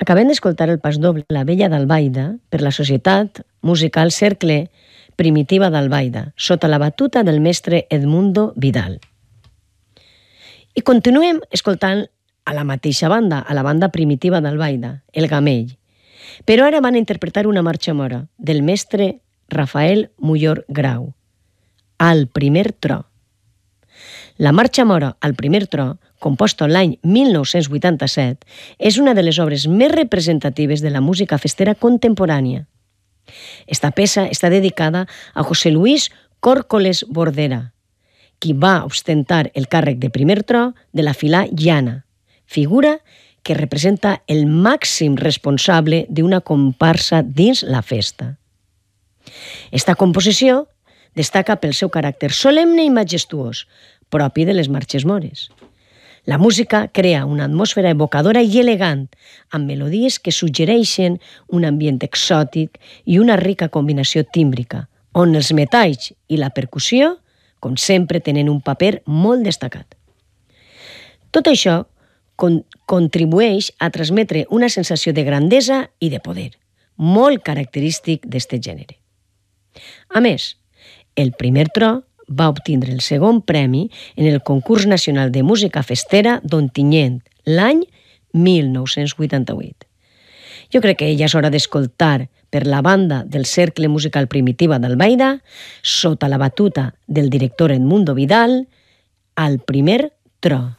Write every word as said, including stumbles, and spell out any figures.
Acabem d'escoltar el pas doble La Vella d'Albaida per la Societat Musical Cercle Primitiva d'Albaida, sota la batuta del mestre Edmundo Vidal. I continuem escoltant a la mateixa banda, a la banda primitiva d'Albaida, El Gamell. Però ara van a interpretar una marxa mora del mestre Rafael Muyor Grau, Al primer tro. La marxa mora Al primer tro, composta l'any mil nou-cents vuitanta-set, és una de les obres més representatives de la música festera contemporània. Esta peça està dedicada a José Luis Córcoles Bordera, qui va ostentar el càrrec de primer tro de la filà llana, figura que representa el màxim responsable d'una comparsa dins la festa. Esta composició destaca pel seu caràcter solemne i majestuós, propi de les marxes mores. La música crea una atmosfera evocadora i elegant, amb melodies que suggereixen un ambient exòtic i una rica combinació tímbrica, on els metalls i la percussió, com sempre, tenen un paper molt destacat. Tot això con- contribueix a transmetre una sensació de grandesa i de poder, molt característic d'este gènere. A més, el primer tro va obtindre el segon premi en el Concurs Nacional de Música Festera d'Ontinyent l'any mil nou-cents vuitanta-vuit. Jo crec que ja és hora d'escoltar per la banda del Cercle Musical Primitiva d'Albaida, sota la batuta del director Edmundo Vidal, Al primer tro.